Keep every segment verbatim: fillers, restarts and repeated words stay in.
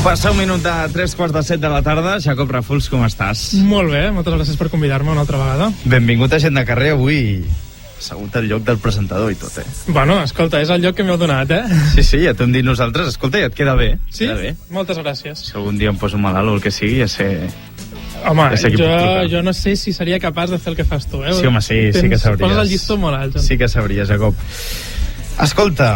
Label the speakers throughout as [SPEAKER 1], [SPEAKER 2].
[SPEAKER 1] Passa un minut de tres quarts de set de la tarda. Jacob Ràfols, com estàs?
[SPEAKER 2] Molt bé, moltes gràcies per convidar-me una altra vegada.
[SPEAKER 1] Benvingut a Gent de Carrer, avui assegut al lloc del presentador i tot, eh?
[SPEAKER 2] Bueno, escolta, és el lloc que m'heu donat, eh?
[SPEAKER 1] Sí, sí, ja t'ho hem dit nosaltres. Escolta, ja et queda bé.
[SPEAKER 2] Sí?
[SPEAKER 1] Queda bé.
[SPEAKER 2] Moltes gràcies.
[SPEAKER 1] Si algun dia em poso malalt o el que sigui, ja sé...
[SPEAKER 2] Home,
[SPEAKER 1] ja sé
[SPEAKER 2] jo, jo no sé si seria capaç de fer el que fas tu, eh?
[SPEAKER 1] Sí, home, sí,
[SPEAKER 2] Tens,
[SPEAKER 1] sí que sabries.
[SPEAKER 2] Poses el llistó molt alt.
[SPEAKER 1] Sí que sabries, Jacob. Escolta,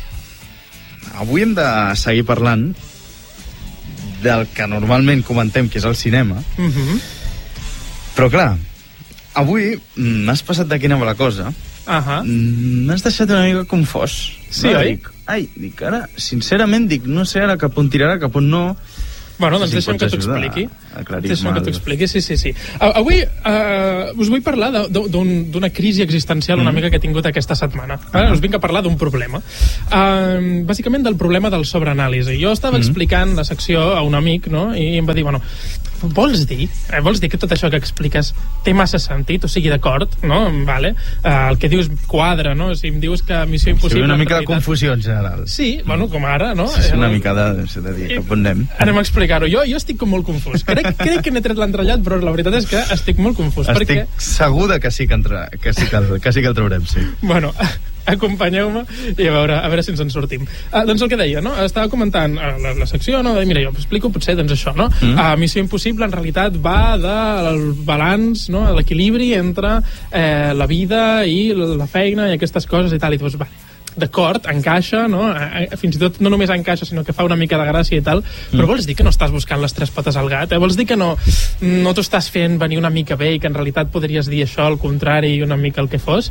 [SPEAKER 1] avui hem de seguir parlant del que normalment comentem, que és el cinema.
[SPEAKER 2] Uh -huh.
[SPEAKER 1] Però clar, avui m'has passat de quina va la cosa.
[SPEAKER 2] Uh -huh.
[SPEAKER 1] M'has deixat una mica confós.
[SPEAKER 2] Sí,
[SPEAKER 1] no?
[SPEAKER 2] oi?
[SPEAKER 1] Dic, ai, dic, ara, sincerament, dic, no sé ara cap on tirarà, cap on no...
[SPEAKER 2] Bueno, doncs
[SPEAKER 1] si
[SPEAKER 2] deixa'm que t'ho expliqui. Deixa'm que t'ho
[SPEAKER 1] el...
[SPEAKER 2] expliqui, sí, sí, sí. Uh, avui uh, us vull parlar d'una crisi existencial una mm. mica que he tingut aquesta setmana. Uh -huh. Us vinc a parlar d'un problema. Uh, bàsicament del problema del sobreanàlisi. Jo estava mm. explicant la secció a un amic, no?, i em va dir, bueno, vols dir, eh, vols dir que tot això que expliques té massa sentit? O sigui, d'acord, no? Vale. Uh, el que dius quadra, no? Si em dius que Missió Impossible...
[SPEAKER 1] Sí, una mica
[SPEAKER 2] realitat...
[SPEAKER 1] de confusió en general.
[SPEAKER 2] Sí, bueno, com ara, no?
[SPEAKER 1] Sí, és una mica de, de dir, cap on anem.
[SPEAKER 2] Anem a explicar-ho. Jo, jo estic com molt confús. Crec, crec que n'he tret l'entrellat, però la veritat és que estic molt confús.
[SPEAKER 1] Estic
[SPEAKER 2] perquè...
[SPEAKER 1] segur que sí que, entra, que, sí que, el, que sí que el traurem, sí.
[SPEAKER 2] Bueno, acompanyeu-me i a veure, a veure si ens en sortim. Uh, doncs el que deia, no? Estava comentant uh, la, la secció, no? De, mira, jo explico potser doncs això, no? Mm. Uh, Missió Impossible en realitat va del balanç, no? L'equilibri entre eh, la vida i la feina i aquestes coses i tal, i doncs, vale, d'acord, encaixa, no? Fins i tot no només encaixa, sinó que fa una mica de gràcia i tal, mm. però vols dir que no estàs buscant les tres potes al gat? Eh? Vols dir que no, no t'ho estàs fent venir una mica bé i que en realitat podries dir això al contrari i una mica el que fos?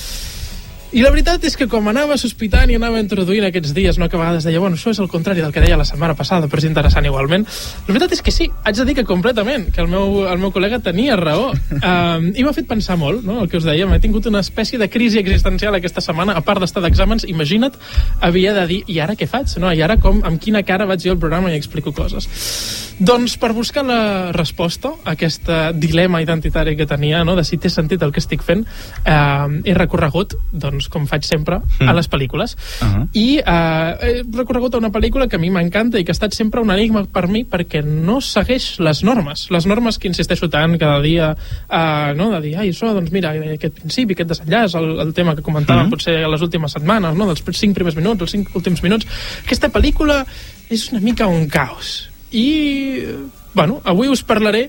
[SPEAKER 2] I la veritat és que com anava sospitant i anava introduint aquests dies, no, que a vegades deia, bueno, això és el contrari del que deia la setmana passada, però és interessant igualment, la veritat és que sí, haig de dir que completament, que el meu, el meu col·lega tenia raó. Um, I m'ha fet pensar molt, no?, el que us deia, m'he tingut una espècie de crisi existencial aquesta setmana, a part d'estar d'exàmens, imagina't, havia de dir, i ara què faig? No? I ara com, amb quina cara vaig jo al programa i explico coses? Doncs per buscar la resposta a aquest dilema identitari que tenia, no?, de si té sentit el que estic fent, eh, he recorregut, doncs, com faig sempre, mm. a les pel·lícules. Uh -huh. I eh, he recorregut a una pel·lícula que a mi m'encanta i que ha estat sempre un enigma per mi perquè no segueix les normes. Les normes que insisteixo tant cada dia, eh, no?, de dir, ai, això, doncs mira, aquest principi, aquest desenllaç, el, el tema que comentàvem uh -huh. potser a les últimes setmanes, no?, dels cinc primers minuts, els cinc últims minuts. Aquesta pel·lícula és una mica un caos. I, bueno, avui us parlaré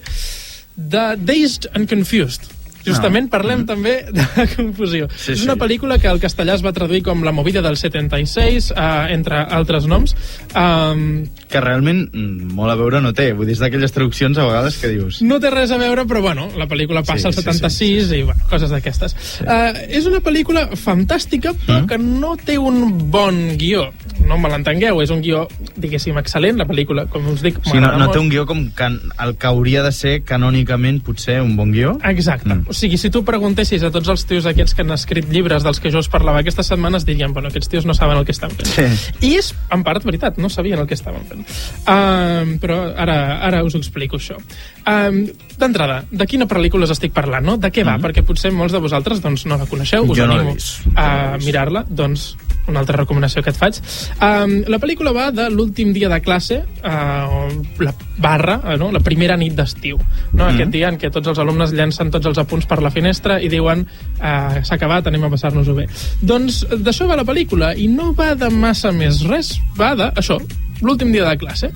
[SPEAKER 2] de Dazed and Confused. Justament parlem mm. també de confusió. Sí, és una sí. pel·lícula que al castellà es va traduir com La movida del setanta-sis, uh, entre altres noms. Um,
[SPEAKER 1] que realment molt a veure no té. Vull dir, és d'aquelles traduccions a vegades que dius...
[SPEAKER 2] No té res a veure, però bueno, la pel·lícula passa sí, al setanta-sis sí, sí, sí. i bueno, coses d'aquestes. Sí. Uh, és una pel·lícula fantàstica, però mm. que no té un bon guió. No me l'entengueu, és un guió, diguéssim, excel·lent, la pel·lícula, com us dic.
[SPEAKER 1] Sí, no, no té un guió com can, el que hauria de ser canònicament potser un bon guió.
[SPEAKER 2] Exacte. Mm. O sigui, si tu preguntessis a tots els tios aquests que han escrit llibres dels que jo us parlava aquestes setmanes, dirien, bueno, aquests tios no saben el que estan fent. Sí. I és, en part, veritat, no sabien el que estaven fent. Uh, però ara, ara us ho explico, això. Uh, D'entrada, de quina pel·lícula us estic parlant, no? De què va? Mm. Perquè potser molts de vosaltres doncs, no la coneixeu, us
[SPEAKER 1] jo
[SPEAKER 2] animo
[SPEAKER 1] no vist,
[SPEAKER 2] a mirar-la, doncs una altra recomanació que et faig. Um, la pel·lícula va de l'últim dia de classe, uh, la barra, uh, no? la primera nit d'estiu. No? Mm. Aquest dia en què tots els alumnes llancen tots els apunts per la finestra i diuen uh, s'ha acabat, anem a passar-nos-ho bé. Doncs d'això va la pel·lícula, i no va de massa més res, va de, això, l'últim dia de classe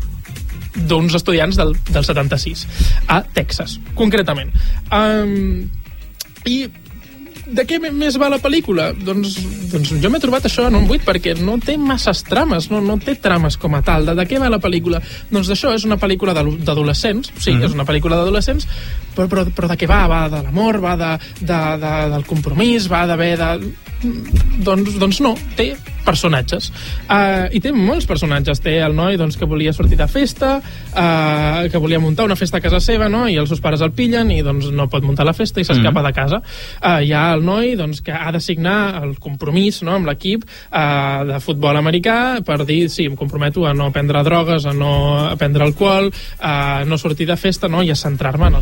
[SPEAKER 2] d'uns estudiants del, del setanta-sis a Texas, concretament. Um, I de què més va la pel·lícula? Doncs, doncs jo m'he trobat això en un vuit perquè no té masses trames, no, no té trames com a tal. De, de què va la pel·lícula? Doncs d'això, és una pel·lícula d'adolescents, sí, mm-hmm. és una pel·lícula d'adolescents, però, però, però de què va? Va de l'amor, va de, de, de, del compromís, va d'haver de... Doncs, doncs no, té personatges. Uh, I té molts personatges. Té el noi doncs, que volia sortir de festa, uh, que volia muntar una festa a casa seva, no? I els seus pares el pillen i doncs, no pot muntar la festa i s'escapa mm. de casa. Uh, hi ha el noi doncs, que ha de signar el compromís, no?, amb l'equip uh, de futbol americà per dir, sí, em comprometo a no prendre drogues, a no prendre alcohol, a no sortir de festa, no?, i a centrar-me en el que m'haig de centrar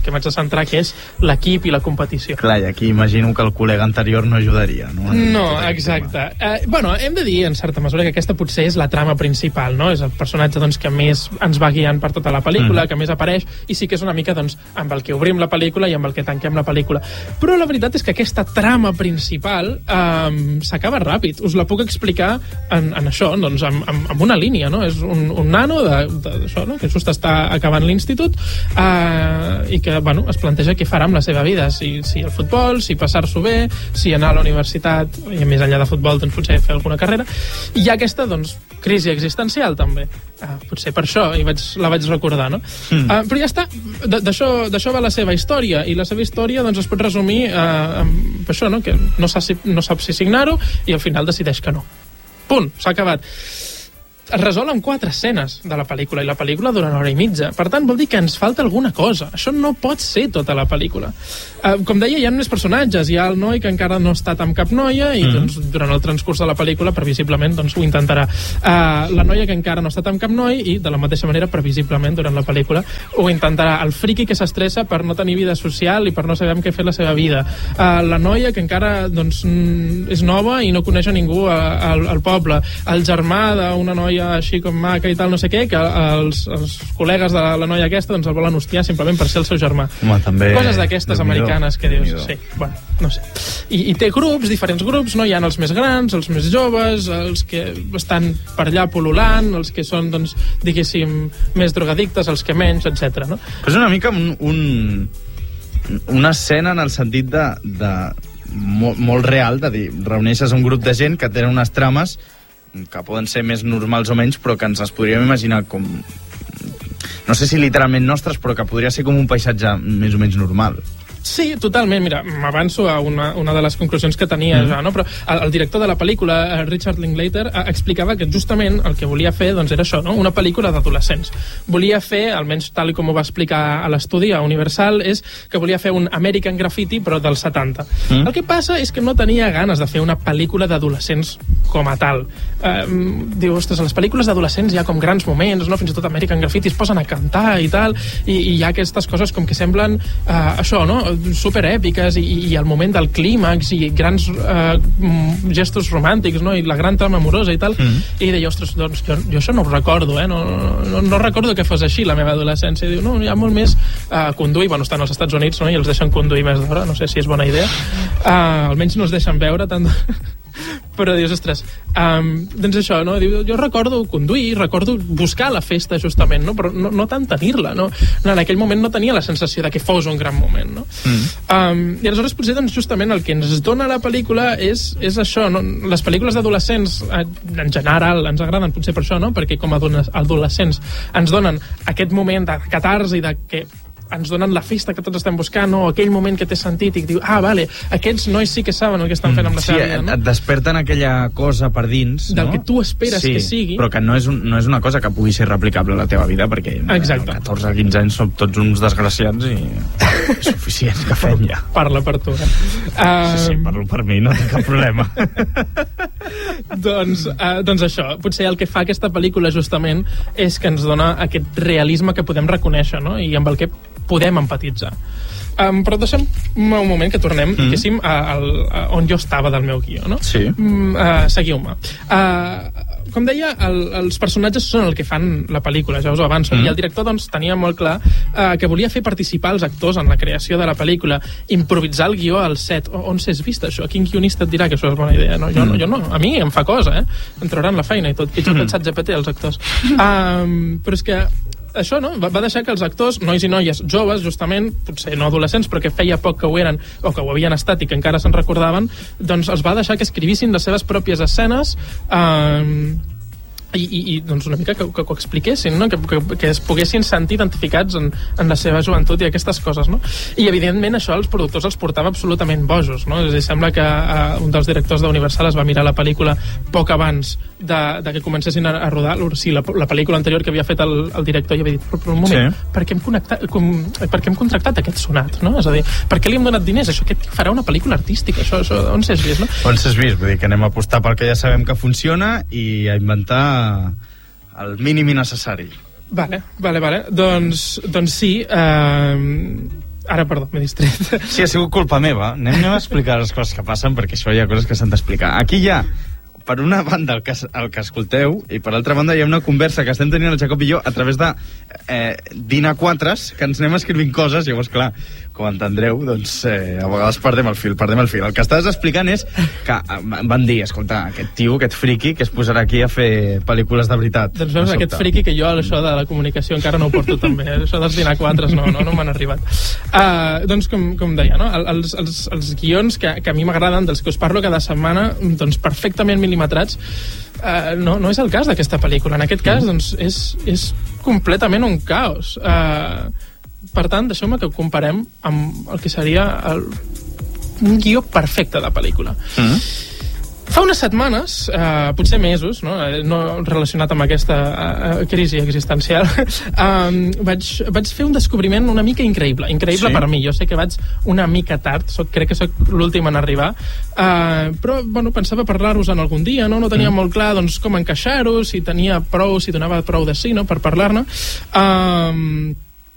[SPEAKER 2] centrar, que és l'equip i la competició.
[SPEAKER 1] Clar, i aquí imagino que el col·lega anterior no ajudaria, no?
[SPEAKER 2] No, exacte. Eh, bueno, hem de dir, en certa mesura, que aquesta potser és la trama principal, no? És el personatge doncs, que més ens va guiant per tota la pel·lícula, mm. que més apareix, i sí que és una mica doncs, amb el que obrim la pel·lícula i amb el que tanquem la pel·lícula. Però la veritat és que aquesta trama principal eh, s'acaba ràpid. Us la puc explicar en, en això, doncs, amb, amb, amb una línia, no? És un, un nano de, de, d'això, no? Que just està acabant l'institut eh, i que, bueno, es planteja què farà amb la seva vida, si, si el futbol, si passar-s'ho bé, si anar a la universitat, i més enllà de futbol, doncs potser fer alguna carrera. I hi ha aquesta, doncs, crisi existencial, també. Uh, potser per això i vaig, la vaig recordar, no? Mm. Uh, però ja està, d'això va la seva història, i la seva història doncs, es pot resumir uh, amb això, no? Que no sap, si, no sap si signar-ho i al final decideix que no. Punt, s'ha acabat. Es resol en quatre escenes de la pel·lícula, i la pel·lícula dura una hora i mitja. Per tant, vol dir que ens falta alguna cosa. Això no pot ser tota la pel·lícula. Uh, com deia, hi ha més personatges. Hi ha el noi que encara no ha estat amb cap noia i mm. doncs, durant el transcurs de la pel·lícula, previsiblement, doncs, ho intentarà. Uh, la noia que encara no ha estat amb cap noi i, de la mateixa manera, previsiblement, durant la pel·lícula, ho intentarà. El friqui que s'estressa per no tenir vida social i per no saber què fer la seva vida. Uh, la noia que encara doncs, és nova i no coneix a ningú al, al poble. El germà d'una noia així com maca i tal, no sé què, que els, els col·legues de la, la noia aquesta doncs el volen hostiar simplement per ser el seu germà.
[SPEAKER 1] Home, també...
[SPEAKER 2] Coses d'aquestes americanes que dius, sí, bueno, no sé. I, I té grups, diferents grups, no? Hi ha els més grans, els més joves, els que estan per allà pol·lulant, els que són, doncs, diguéssim, més drogadictes, els que menys, etcètera. No?
[SPEAKER 1] És una mica un, un, una escena en el sentit de, de molt, molt real, de dir, reuneixes un grup de gent que tenen unes trames que poden ser més normals o menys, però que ens les podríem imaginar com... no sé si literalment nostres, però que podria ser com un paisatge més o menys normal.
[SPEAKER 2] Sí, totalment. Mira, m'avanço a una, una de les conclusions que tenia mm. ja, no? Però el, el director de la pel·lícula, Richard Linklater, explicava que justament el que volia fer doncs, era això, no? Una pel·lícula d'adolescents. Volia fer, almenys tal com ho va explicar a l'estudi, a Universal, és que volia fer un American Graffiti, però dels setanta. Mm. El que passa és que no tenia ganes de fer una pel·lícula d'adolescents com a tal. Eh, diu, ostres, a les pel·lícules d'adolescents hi ha com grans moments, no? Fins i tot American Graffiti es posen a cantar i tal, i, i hi ha aquestes coses com que semblen eh, això, no? Superèpiques i, i el moment del clímax i grans eh, gestos romàntics, no? I la gran trama amorosa i tal, mm. i deia, ostres, doncs jo, jo això no ho recordo, eh? no, no, no recordo que fos així la meva adolescència. I diu, no, hi ha molt més eh, conduir, bueno, estan als Estats Units, no? I els deixen conduir més d'hora, no sé si és bona idea, uh, almenys no els deixen veure tant però dius, ostres, um, doncs això, no? Diu, jo recordo conduir, recordo buscar la festa, justament, no? Però no, no tant tenir-la, no? no? En aquell moment no tenia la sensació de que fos un gran moment, no? Mm. Um, I aleshores, potser, doncs, justament el que ens dona la pel·lícula és, és això, no? Les pel·lícules d'adolescents, en general, ens agraden potser per això, no? Perquè com a adolescents ens donen aquest moment de catarsi, de que ens donen la festa que tots estem buscant, o aquell moment que té sentit i que diu, ah, vale, aquests nois sí que saben el que estan fent amb la
[SPEAKER 1] sí,
[SPEAKER 2] seva vida, no?
[SPEAKER 1] Et desperten aquella cosa per dins,
[SPEAKER 2] del
[SPEAKER 1] no?
[SPEAKER 2] que tu esperes
[SPEAKER 1] sí,
[SPEAKER 2] que sigui.
[SPEAKER 1] Però que no és, un, no és una cosa que pugui ser replicable a la teva vida, perquè
[SPEAKER 2] exacte.
[SPEAKER 1] A catorze a quinze anys som tots uns desgraciats i és suficient que fem ja.
[SPEAKER 2] Parla per tu. Eh? Uh...
[SPEAKER 1] Sí, sí, parlo per mi, no tinc cap problema.
[SPEAKER 2] doncs, uh, doncs això, potser el que fa aquesta pel·lícula justament és que ens dona aquest realisme que podem reconèixer, no? I amb el que podem empatitzar. Um, però deixem un moment que tornem, mm. diguéssim, a, a, a on jo estava del meu guió, no?
[SPEAKER 1] Sí.
[SPEAKER 2] Mm, uh, seguiu-me. Uh, com deia, el, els personatges són el que fan la pel·lícula, ja us ho avanço, mm. i el director doncs, tenia molt clar uh, que volia fer participar els actors en la creació de la pel·lícula, improvisar el guió al set. O, on s'has vist això? Quin guionista et dirà que això és bona idea? No, jo, mm. no, jo no, a mi em fa cosa, eh? Em trauran la feina i tot, pitjor mm. que el xat G P T, els actors. Um, però és que això, no? Va deixar que els actors, nois i noies joves, justament, potser no adolescents, però que feia poc que ho eren, o que ho havien estat i que encara se'n recordaven, doncs els va deixar que escrivissin les seves pròpies escenes, eh, i, i, i doncs una mica que, que, que ho expliquessin, no? que, que, que es poguessin sentir identificats en, en la seva joventut i aquestes coses, no? I evidentment això als productors els portava absolutament bojos, no? És a dir, sembla que uh, un dels directors d'Universal es va mirar la pel·lícula poc abans de, de que comencessin a, a rodar, sí, la, la pel·lícula anterior que havia fet el, el director, i havia dit, però, però un moment, sí. per, què hem connectat, com, per què hem contractat aquest sonat, no? És a dir, per què li hem donat diners? Això aquest farà una pel·lícula artística, això, això on s'has vist, no?
[SPEAKER 1] On s'has vist? Vull dir que anem a apostar pel que ja sabem que funciona i a inventar el mínim necessari.
[SPEAKER 2] Vale, vale, vale. Doncs, doncs sí, eh, Ara, perdó, m'he distret.
[SPEAKER 1] Sí, ha sigut culpa meva. Anem, anem a explicar les coses que passen, perquè això hi ha coses que s'han d'explicar. Aquí hi ha, per una banda, el que, el que escolteu, i per l'altra banda hi ha una conversa que estem tenint el Jacob i jo a través de eh, dinar quatres, que ens anem escrivint coses, i llavors, clar, com entendreu, doncs eh, a vegades perdem el fil, perdem el fil. El que estàs explicant és que van dir, escolta, aquest tio, aquest friqui, que es posarà aquí a fer pel·lícules de veritat.
[SPEAKER 2] Doncs veus, aquest friqui que jo, això de la comunicació, encara no ho porto tan bé. Això dels dinar quatres no, no, no m'han arribat. Uh, doncs, com, com deia, no? els, els, els guions que, que a mi m'agraden, dels que us parlo cada setmana, doncs perfectament mil·limetrats, uh, no, no és el cas d'aquesta pel·lícula. En aquest cas, doncs, és, és completament un caos. Uh, per tant, deixeu-me que ho comparem amb el que seria el, un guió perfecte de pel·lícula. Mm. Fa unes setmanes, eh, potser mesos, no, no relacionat amb aquesta eh, crisi existencial, eh, vaig, vaig fer un descobriment una mica increïble. Increïble sí? Per mi. Jo sé que vaig una mica tard, soc, crec que soc l'últim en arribar, eh, però bueno, pensava parlar-vos en algun dia, no, no tenia mm. molt clar doncs, com encaixar-ho, si tenia prou, si donava prou de sí, no, per parlar-ne. Eh,